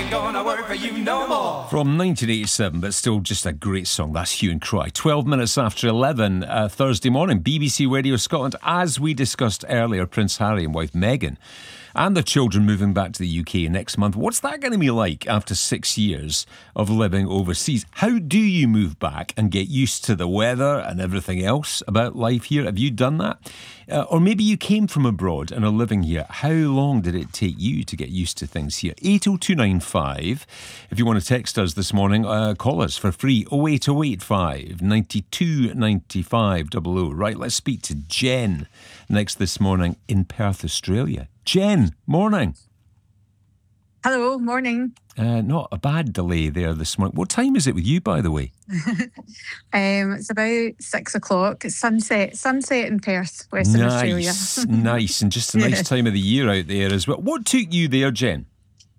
ain't gonna work for you no more. From 1987, but still just a great song. That's Hue and Cry. 12 minutes after 11, Thursday morning, BBC Radio Scotland. As we discussed earlier, Prince Harry and wife Meghan and the children moving back to the UK next month. What's that going to be like after 6 years of living overseas? How do you move back and get used to the weather and everything else about life here? Have you done that? Or maybe you came from abroad and are living here. How long did it take you to get used to things here? 80295. If you want to text us this morning, call us for free. 08085 92 95 00. Right, let's speak to Jen next this morning in Perth, Australia. Jen, morning. Hello, morning. Not a bad delay there this morning. What time is it with you, by the way? It's about 6 o'clock. It's sunset in Perth, Western Australia. Nice, and just a nice time of the year out there as well. What took you there, Jen?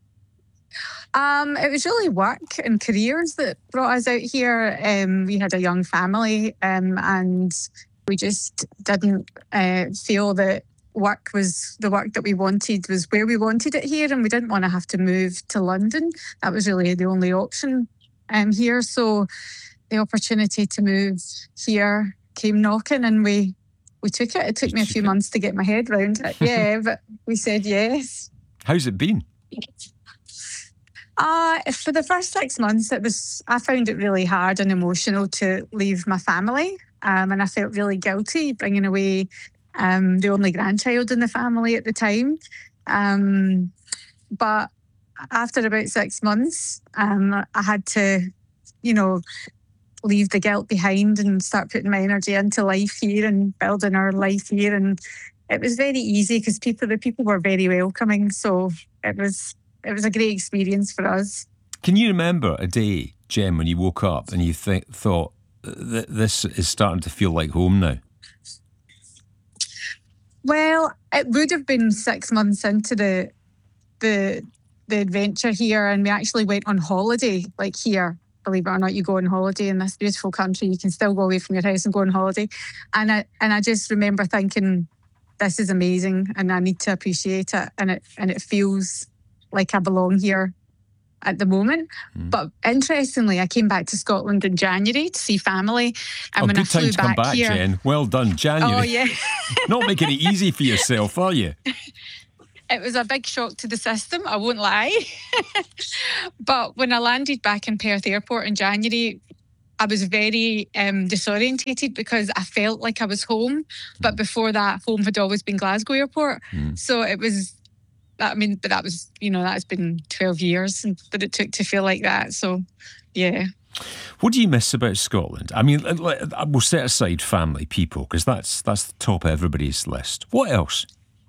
It was really work and careers that brought us out here. We had a young family, and we just didn't feel that work was the work that we wanted, was where we wanted it here, and we didn't want to have to move to London. That was really the only option here. So the opportunity to move here came knocking, and we took it. It took me a few months to get my head around it. Yeah, but we said yes. How's it been? For the first 6 months, I found it really hard and emotional to leave my family, and I felt really guilty bringing away the only grandchild in the family at the time. But after about 6 months, I had to, leave the guilt behind and start putting my energy into life here and building our life here. And it was very easy because the people were very welcoming. So it was a great experience for us. Can you remember a day, Jen, when you woke up and you thought, this is starting to feel like home now? Well, it would have been 6 months into the adventure here, and we actually went on holiday, like here. Believe it or not, you go on holiday in this beautiful country. You can still go away from your house and go on holiday. And I just remember thinking, this is amazing, and I need to appreciate it. And it feels like I belong here at the moment. But interestingly, I came back to Scotland in January to see family. And when I flew time to come back here, Jen. Well done, January. Oh, yeah. Not making it easy for yourself, are you? It was a big shock to the system, I won't lie. But when I landed back in Perth Airport in January, I was very disorientated because I felt like I was home. But before that, home had always been Glasgow Airport. So it was, but that was, that's been 12 years that it took to feel like that. So, yeah. What do you miss about Scotland? I mean, we'll set aside family, people, because that's the top of everybody's list. What else?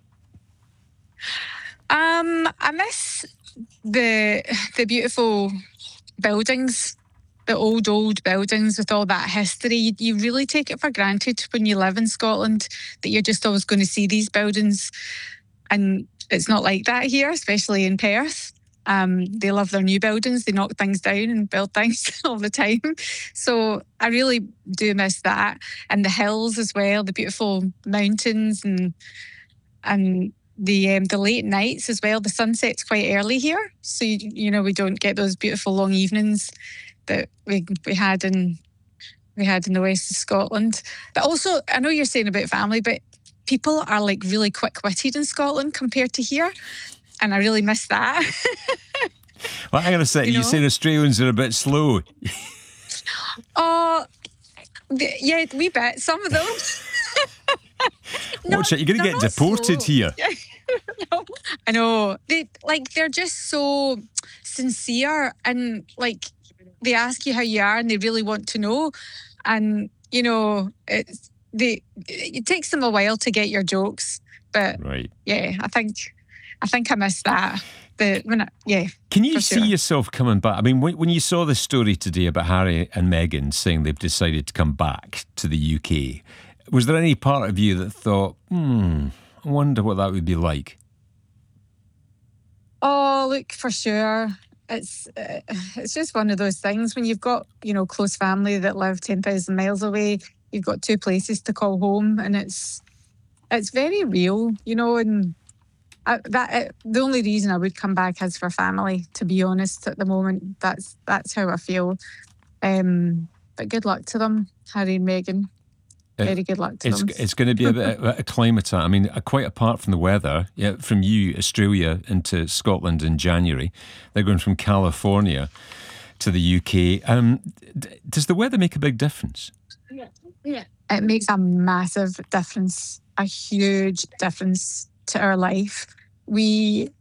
I miss the beautiful buildings, the old buildings with all that history. You really take it for granted when you live in Scotland that you're just always going to see these buildings, and it's not like that here, especially in Perth. They love their new buildings. They knock things down and build things all the time. So I really do miss that, and the hills as well, the beautiful mountains and the late nights as well. The sunset's quite early here, so we don't get those beautiful long evenings that we had in the west of Scotland. But also, I know you're saying about family, but people are like really quick-witted in Scotland compared to here, and I really miss that. Well, hang on a second. You said Australians are a bit slow. Oh, yeah, a wee bit. Some of them. Watch it, you're going to get deported here. No, I know. They're just so sincere, and they ask you how you are and they really want to know. And, it takes them a while to get your jokes. But right. Yeah, I think I miss that. Can you see yourself coming back? I mean, when you saw the story today about Harry and Meghan saying they've decided to come back to the UK, was there any part of you that thought, I wonder what that would be like? Oh, look, for sure. It's just one of those things when you've got, close family that live 10,000 miles away, you've got two places to call home, and it's very real, and The only reason I would come back is for family, to be honest. At the moment, that's how I feel. But good luck to them, Harry and Meghan. Very good luck to them. It's going to be a bit of a climate. I mean, quite apart from the weather, from Australia into Scotland in January, they're going from California to the UK. Does the weather make a big difference? Yeah. It makes a massive difference, a huge difference to our life. We